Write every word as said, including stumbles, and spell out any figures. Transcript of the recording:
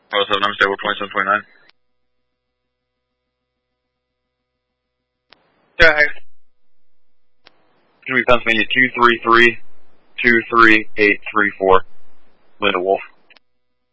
oh seven, I'm stable, twenty-seven twenty-nine. Yeah, hey. It's going to be Pennsylvania two three three two three eight three four. Linda Wolf.